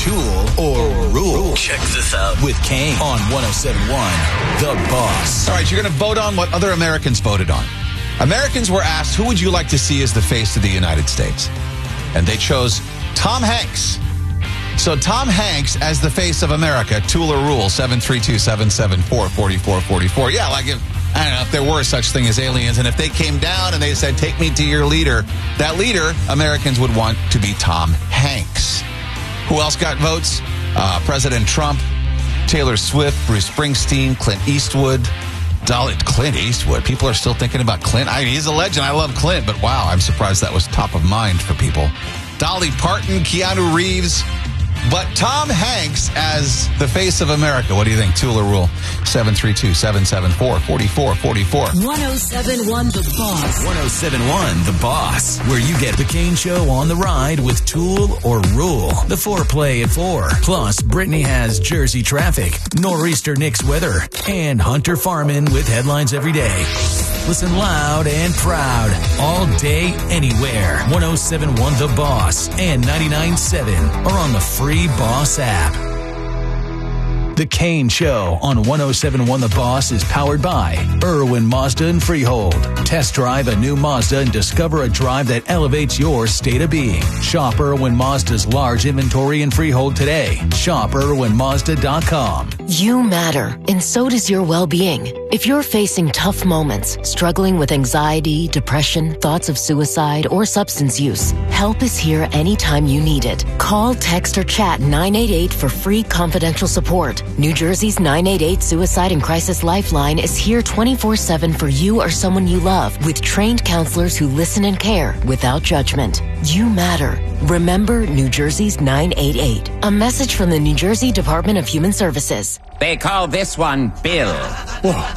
Tool or Rule. Check this out With Kane on 107.1 The Boss. All right, you're going to vote on what other Americans voted on. Americans were asked, who would you like to see as the face of the United States? And they chose Tom Hanks. So Tom Hanks as the face of America, Tool or Rule, 732-774-4444. Yeah, like if, I don't know, if there were such thing as aliens, and if they came down and they said, take me to your leader, that leader, Americans would want to be Tom Hanks. Who else got votes? President Trump, Taylor Swift, Bruce Springsteen, Clint Eastwood. Clint Eastwood. People are still thinking about Clint. I mean, he's a legend. I love Clint, but wow, I'm surprised that was top of mind for people. Dolly Parton, Keanu Reeves. But Tom Hanks as the face of America. What do you think? Tool or Rule? 732-774-4444. 107.1 The Boss. 107.1 The Boss, where you get the Kane Show on the ride with Tool or Rule. The foreplay at 4. Plus, Brittany has Jersey traffic, Nor'easter Nick's weather, and Hunter Farman with headlines every day. Listen loud and proud all day, anywhere. 107.1 The Boss and 99.7 are on the free Boss app. The Kane Show on 107.1 The Boss is powered by Irwin Mazda and Freehold. Test drive a new Mazda and discover a drive that elevates your state of being. Shop Irwin Mazda's large inventory in Freehold today. Shop IrwinMazda.com. You matter, and so does your well-being. If you're facing tough moments, struggling with anxiety, depression, thoughts of suicide, or substance use, help is here anytime you need it. Call, text, or chat 988 for free confidential support. New Jersey's 988 Suicide and Crisis Lifeline is here 24/7 for you or someone you love, with trained counselors who listen and care without judgment. You matter. Remember New Jersey's 988. A message from the New Jersey Department of Human Services. They call this one Bill. Whoa.